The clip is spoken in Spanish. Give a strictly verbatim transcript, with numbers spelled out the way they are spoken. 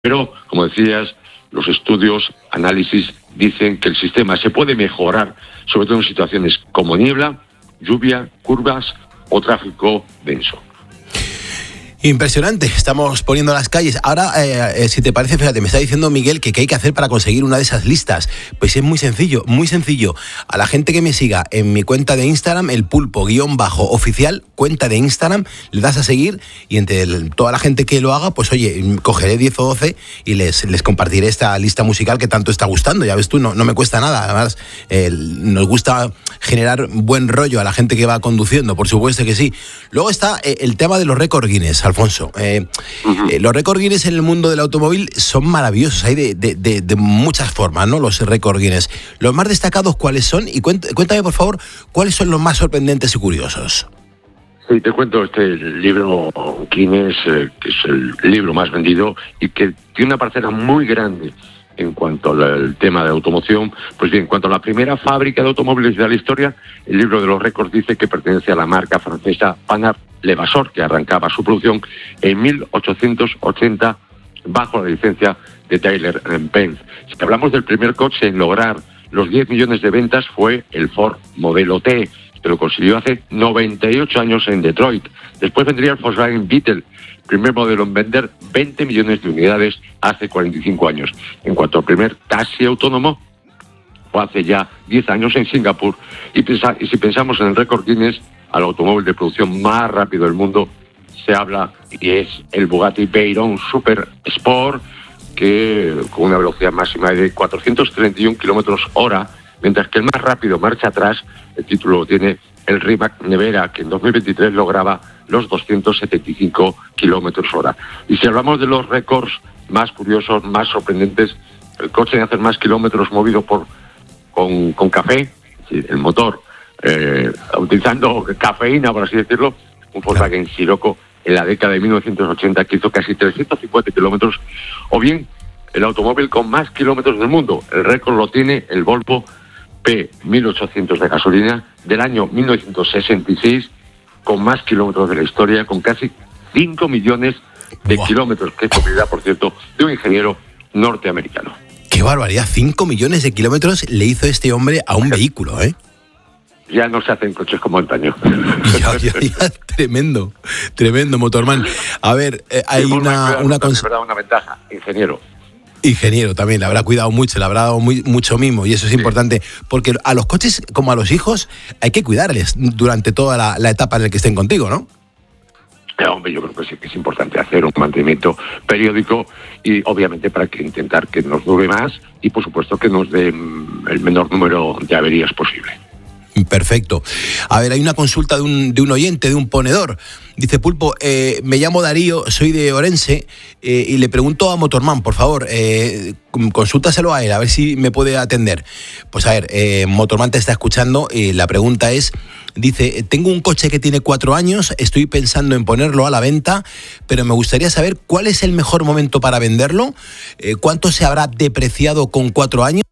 Pero, como decías, los estudios, análisis, dicen que el sistema se puede mejorar, sobre todo en situaciones como niebla, lluvia, curvas o tráfico denso. Impresionante, estamos poniendo las calles. Ahora, eh, eh, si te parece, fíjate, me está diciendo Miguel que qué hay que hacer para conseguir una de esas listas. Pues es muy sencillo, muy sencillo. A la gente que me siga en mi cuenta de Instagram, el pulpo guión bajo oficial, cuenta de Instagram, le das a seguir y entre el, toda la gente que lo haga, pues oye, cogeré diez o doce y les, les compartiré esta lista musical que tanto está gustando. Ya ves tú, no, no me cuesta nada. Además, eh, nos gusta generar buen rollo a la gente que va conduciendo, por supuesto que sí. Luego está eh, el tema de los récord Guinness, Alfonso. Eh, uh-huh. eh, los récord Guinness en el mundo del automóvil son maravillosos, hay de, de, de, de muchas formas, ¿no? Los récord Guinness. Los más destacados, ¿cuáles son? Y cuéntame, cuéntame, por favor, ¿cuáles son los más sorprendentes y curiosos? Sí, te cuento este libro Guinness, eh, que es el libro más vendido y que tiene una parcela muy grande en cuanto al tema de automoción. Pues bien, en cuanto a la primera fábrica de automóviles de la historia, el libro de los récords dice que pertenece a la marca francesa Panhard Levasseur, que arrancaba su producción en mil ochocientos ochenta bajo la licencia de Daimler-Benz. Si hablamos del primer coche en lograr los diez millones de ventas, fue el Ford Modelo T, que lo consiguió hace noventa y ocho años en Detroit. Después vendría el Volkswagen Beetle, primer modelo en vender veinte millones de unidades hace cuarenta y cinco años. En cuanto al primer taxi autónomo, fue hace ya diez años en Singapur. Y, pensa, y si pensamos en el récord Guinness, al automóvil de producción más rápido del mundo, se habla y es el Bugatti Veyron Super Sport, que con una velocidad máxima de cuatrocientos treinta y uno kilómetros hora, mientras que el más rápido marcha atrás. El título lo tiene el Rimac Nevera, que en dos mil veintitrés lograba los doscientos setenta y cinco kilómetros hora. Y si hablamos de los récords más curiosos, más sorprendentes, el coche de hacer más kilómetros movido por con, con café, el motor, eh, utilizando cafeína, por así decirlo, un Volkswagen Scirocco en la década de mil novecientos ochenta, que hizo casi trescientos cincuenta kilómetros, o bien el automóvil con más kilómetros del mundo. El récord lo tiene el Volvo P mil ochocientos de gasolina del año mil novecientos sesenta y seis, con más kilómetros de la historia, con casi cinco millones de wow. kilómetros, que es propiedad, por cierto, de un ingeniero norteamericano. ¡Qué barbaridad! cinco millones de kilómetros le hizo este hombre a un vehículo, ¿eh? Ya no se hacen coches como antaño. Ya, ya, ya, tremendo, tremendo, Motorman. A ver, eh, hay sí, una... una, cons- una ventaja, ingeniero. Ingeniero también, le habrá cuidado mucho, le habrá dado muy, mucho mimo, y eso es sí. importante, porque a los coches, como a los hijos, hay que cuidarles durante toda la, la etapa en la que estén contigo, ¿no? Ya, hombre, yo creo que sí que es importante hacer un mantenimiento periódico y obviamente para que intentar que nos dure más y por supuesto que nos dé el menor número de averías posible. Perfecto. A ver, hay una consulta de un, de un oyente, de un ponedor. Dice, Pulpo, eh, me llamo Darío, soy de Orense eh, y le pregunto a Motorman, por favor, eh, consúltaselo a él, a ver si me puede atender. Pues a ver, eh, Motorman te está escuchando y la pregunta es, dice, tengo un coche que tiene cuatro años, estoy pensando en ponerlo a la venta, pero me gustaría saber cuál es el mejor momento para venderlo, eh, cuánto se habrá depreciado con cuatro años.